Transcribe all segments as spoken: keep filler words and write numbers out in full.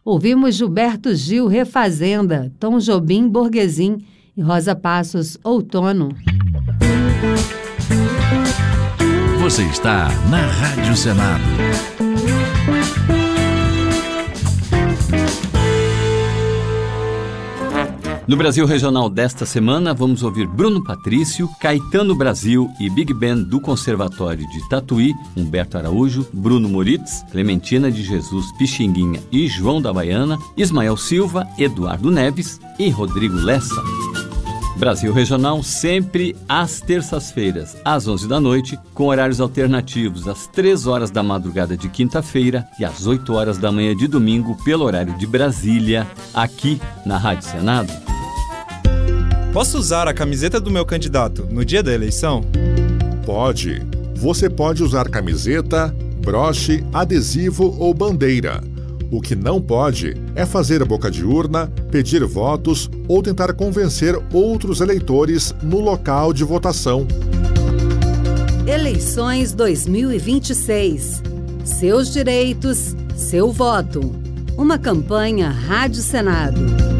Ouvimos Gilberto Gil, Refazenda, Tom Jobim, Borguesim e Rosa Passos, Outono. Você está na Rádio Senado. No Brasil Regional desta semana, vamos ouvir Bruno Patrício, Caetano Brasil e Big Band do Conservatório de Tatuí, Humberto Araújo, Bruno Moritz, Clementina de Jesus Pixinguinha e João da Baiana, Ismael Silva, Eduardo Neves e Rodrigo Lessa. Brasil Regional sempre às terças-feiras, às onze da noite, com horários alternativos às três horas da madrugada de quinta-feira e às oito horas da manhã de domingo, pelo horário de Brasília, aqui na Rádio Senado. Posso usar a camiseta do meu candidato no dia da eleição? Pode. Você pode usar camiseta, broche, adesivo ou bandeira. O que não pode é fazer a boca de urna, pedir votos ou tentar convencer outros eleitores no local de votação. Eleições dois mil e vinte e seis. Seus direitos, seu voto. Uma campanha Rádio Senado.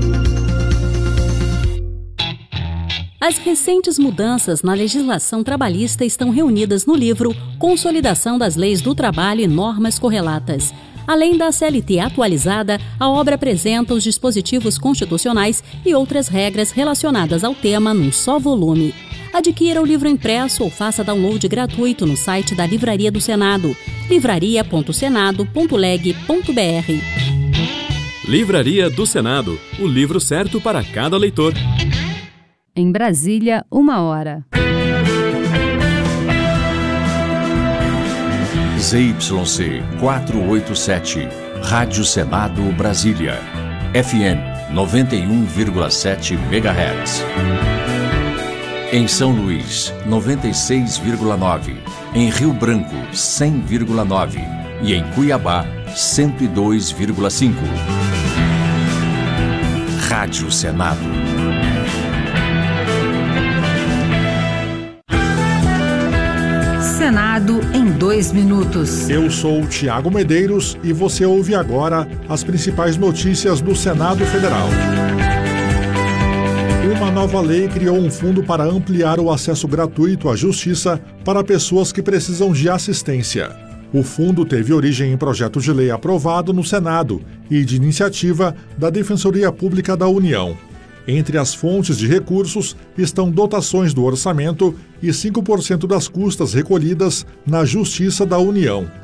As recentes mudanças na legislação trabalhista estão reunidas no livro Consolidação das Leis do Trabalho e Normas Correlatas. Além da C L T atualizada, a obra apresenta os dispositivos constitucionais e outras regras relacionadas ao tema num só volume. Adquira o livro impresso ou faça download gratuito no site da Livraria do Senado, livraria ponto senado ponto leg ponto br. Livraria do Senado, o livro certo para cada leitor. Em Brasília, uma hora. Z Y C quatrocentos e oitenta e sete, Rádio Senado Brasília, F M noventa e um vírgula sete megahertz. Em São Luís, noventa e seis vírgula nove, em Rio Branco, cem vírgula nove e em Cuiabá, cento e dois vírgula cinco. Rádio Senado. Senado em dois minutos. Eu sou o Tiago Medeiros e você ouve agora as principais notícias do Senado Federal. Uma nova lei criou um fundo para ampliar o acesso gratuito à justiça para pessoas que precisam de assistência. O fundo teve origem em projeto de lei aprovado no Senado e de iniciativa da Defensoria Pública da União. Entre as fontes de recursos estão dotações do orçamento e cinco por cento das custas recolhidas na Justiça da União.